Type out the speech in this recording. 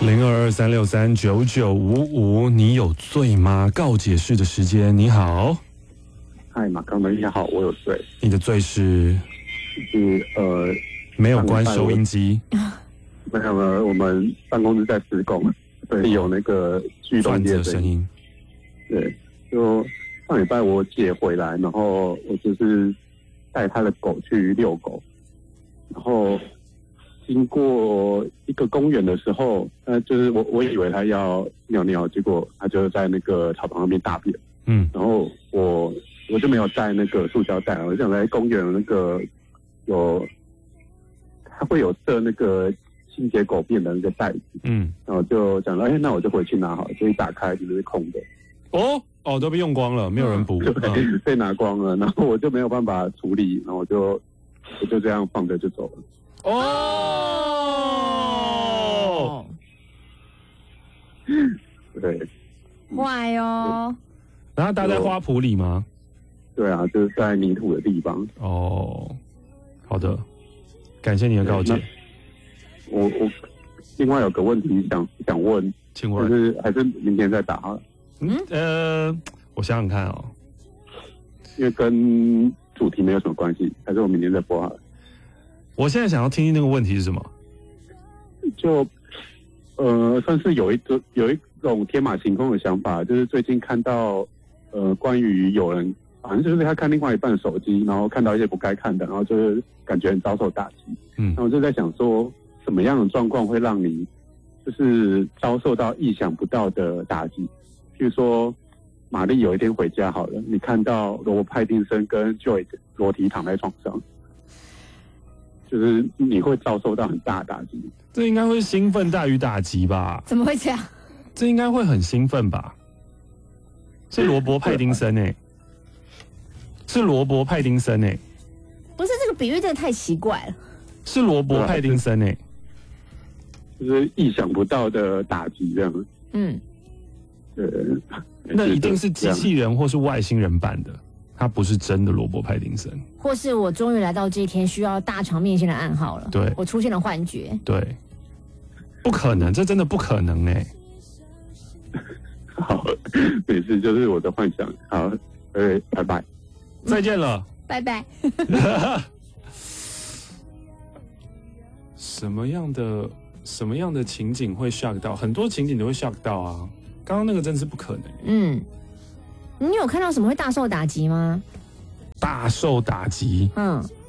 0223639955，你有罪吗？告解室的时间，你好。 嗨，马康们，你好，我有罪。 你的罪是没有关收音机。 没有，我们办公室在施工，所以有那个巨动的声音。对，就上礼拜我姐回来，然后我就是带她的狗去遛狗，然后经过一个公园的时候，就是我以为她要尿尿，结果她就在那个草旁边大便。然后我就没有带那个塑胶袋，我想在公园那个它会有设那个清洁狗便的那个袋子，然后就想到，那我就回去拿好了，就一打开就是空的。 哦，都被用光了，没有人补， 被拿光了，然后我就没有办法处理，然后我就这样放着就走了。对， 坏哦。 然后搭在花圃里吗？ 对啊，就是在泥土的地方。 好的，感谢你的告解。 我另外有个问题想问， 请问还是明天再打好了？ 我想想看哦， 因为跟主题没有什么关系，还是我明天再播好了。 我现在想要听听那个问题是什么？ 就算是有一种天马行空的想法，就是最近看到关于有人好像就是他看另外一半的手机，然后看到一些不该看的，然后就是感觉很遭受打击。然后我就在想说，什么样的状况会让你就是遭受到意想不到的打击？譬如说，玛丽有一天回家好了，你看到罗伯·派丁森跟 Joy 裸体躺在床上，就是你会遭受到很大的打击。 这应该会兴奋大于打击吧？ 怎么会这样？ 这应该会很兴奋吧？是罗伯·派丁森是罗伯·派丁森不是，这个比喻真的太奇怪了。 是罗伯·派丁森就是意想不到的打击这样。 那一定是机器人或是外星人扮的，他不是真的罗伯·派丁森。 或是我终于来到这一天需要大肠面线的暗号了。 对， 我出现了幻觉。 对，不可能，这真的不可能好，没事，就是我的幻想。好，拜拜， 再见了， 拜拜。 什么样的情景会 shock 到？很多情景都会 shock 到啊。刚刚那个真是不可能。 你有看到什么会大受打击吗？ 大受打击？